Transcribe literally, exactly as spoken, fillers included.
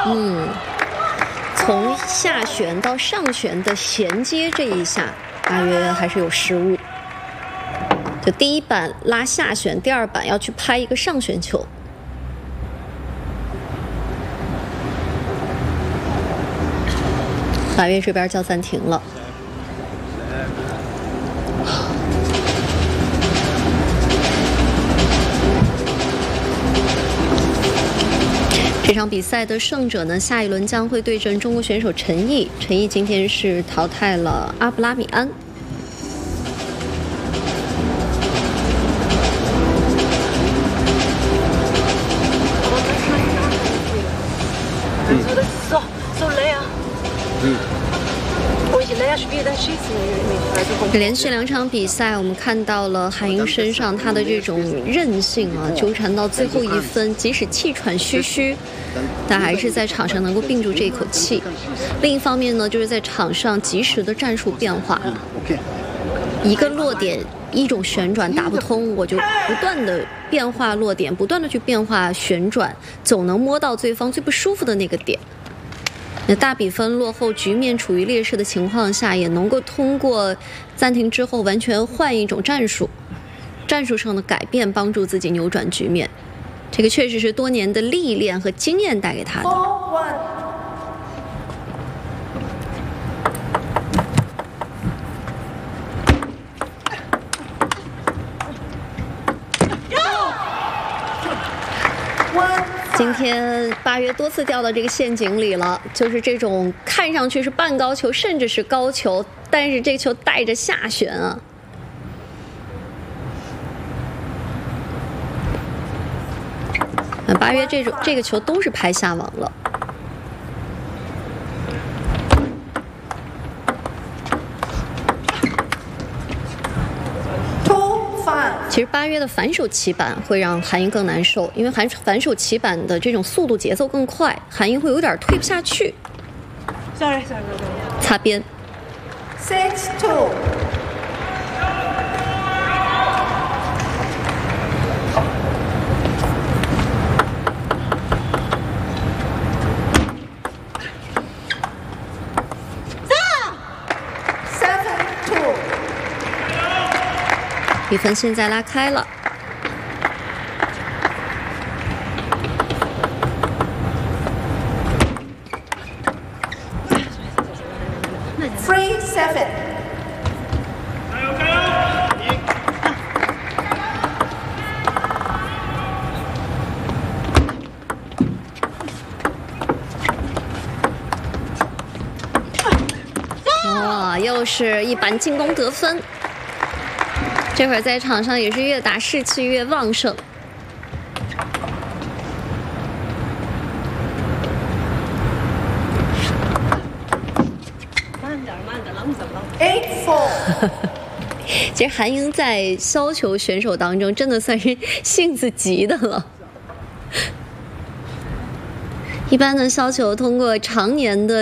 嗯，从下旋到上旋的衔接这一下，八月还是有失误。就第一板拉下旋，第二板要去拍一个上旋球。八月这边叫暂停了。这场比赛的胜者呢，下一轮将会对阵中国选手陈毅。陈毅今天是淘汰了阿布拉米安。连续两场比赛，我们看到了韩英身上她的这种韧性啊，纠缠到最后一分，即使气喘吁吁，但还是在场上能够屏住这一口气。另一方面呢，就是在场上及时的战术变化，一个落点，一种旋转打不通，我就不断的变化落点，不断的去变化旋转，总能摸到对方最不舒服的那个点。那大比分落后，局面处于劣势的情况下，也能够通过暂停之后完全换一种战术，战术上的改变，帮助自己扭转局面。这个确实是多年的历练和经验带给他的。今天八月多次掉到这个陷阱里了，就是这种看上去是半高球，甚至是高球，但是这球带着下旋啊。八月这种这个球都是拍下网了。其实八月的反手起板会让韩英更难受，因为反反手起板的这种速度节奏更快，韩英会有点推不下去。 Sorry, sorry. 擦边。 Six two. 比分现在拉开了。 Three seven。 哇，又是一板进攻得分。这会儿在场上也是越打士气越旺盛。 慢点，慢点，冷怎么？Eight four。 其实韩英在削球选手当中，真的算是性子急的了。一般的削球通过常年的